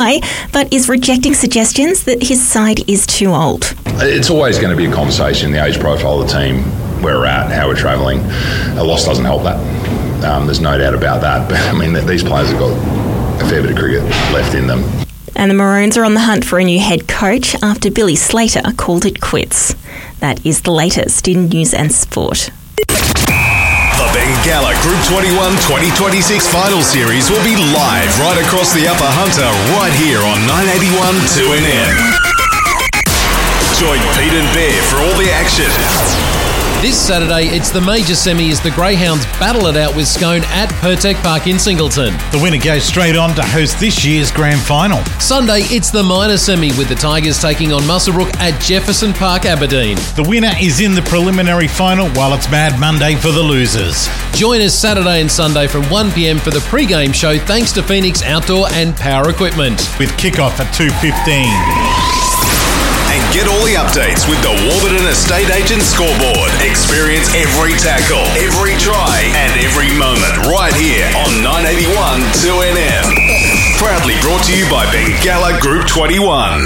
but is rejecting suggestions that his side is too old. It's always going to be a conversation, the age profile of the team, where we're at, how we're travelling. A loss doesn't help that. There's no doubt about that. But, I mean, these players have got a fair bit of cricket left in them. And the Maroons are on the hunt for a new head coach after Billy Slater called it quits. That is the latest in news and sport. The Bengalla Group 21 2026 Final Series will be live right across the Upper Hunter right here on 981 2NM. Join Pete and Bear for all the action. This Saturday, it's the major semi as the Greyhounds battle it out with Scone at Pertec Park in Singleton. The winner goes straight on to host this year's grand final. Sunday, it's the minor semi with the Tigers taking on Muswellbrook at Jefferson Park, Aberdeen. The winner is in the preliminary final, while it's Mad Monday for the losers. Join us Saturday and Sunday from 1 p.m. for the pre-game show thanks to Phoenix Outdoor and Power Equipment. With kick-off at 2:15. And get all the updates with the Warburton Estate Agent Scoreboard. Experience every tackle, every try, and every moment right here on 981 2NM. Proudly brought to you by Bengalla Group 21.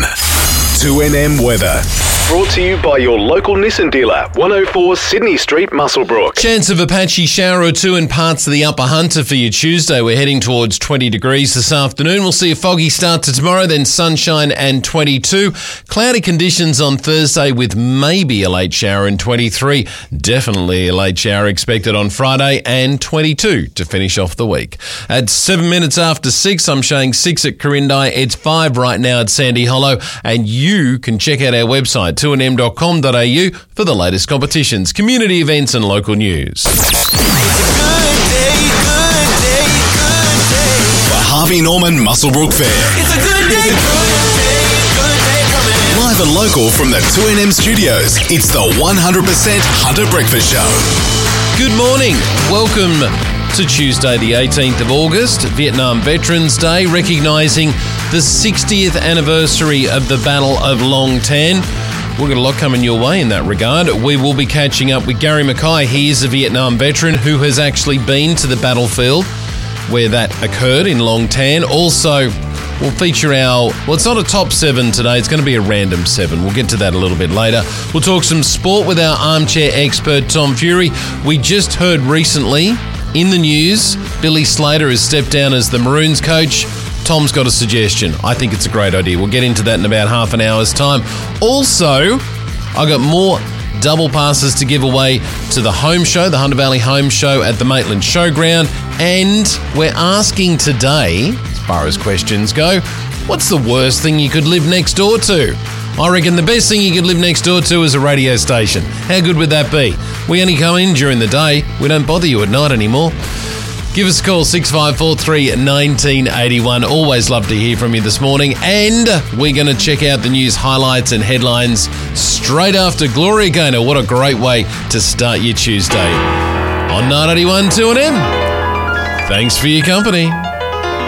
2NM Weather. Brought to you by your local Nissan dealer, 104 Sydney Street, Muswellbrook. Chance of a patchy shower or two in parts of the Upper Hunter for you Tuesday. We're heading towards 20 degrees this afternoon. We'll see a foggy start to tomorrow, then sunshine and 22. Cloudy conditions on Thursday with maybe a late shower in 23. Definitely a late shower expected on Friday and 22 to finish off the week. At 7 minutes after 6, I'm showing 6 at Corindi. It's 5 right now at Sandy Hollow. And you can check out our website, 2nm.com.au, for the latest competitions, community events and local news. It's a good day, good day, good day. The Harvey Norman Muswellbrook Fair. It's a good day, good day, good day coming. Live and local from the 2NM studios, it's the 100% Hunter Breakfast Show. Good morning. Welcome to Tuesday the 18th of August, Vietnam Veterans Day, recognising the 60th anniversary of the Battle of Long Tan. We've got a lot coming your way in that regard. We will be catching up with Gary Mackay. He is a Vietnam veteran who has actually been to the battlefield where that occurred in Long Tan. Also, we'll feature it's not a top 7 today, it's going to be a random 7. We'll get to that a little bit later. We'll talk some sport with our armchair expert, Tom Fury. We just heard recently in the news, Billy Slater has stepped down as the Maroons coach. Tom's got a suggestion. I think it's a great idea. We'll get into that in about half an hour's time. Also, I got more double passes to give away to the home show, the Hunter Valley Home Show at the Maitland Showground. And we're asking today, as far as questions go, what's the worst thing you could live next door to? I reckon the best thing you could live next door to is a radio station. How good would that be? We only come in during the day. We don't bother you at night anymore. Give us a call, 6543 1981. Always love to hear from you this morning. And we're going to check out the news highlights and headlines straight after Gloria Gaynor. What a great way to start your Tuesday on 981 2NM. Thanks for your company.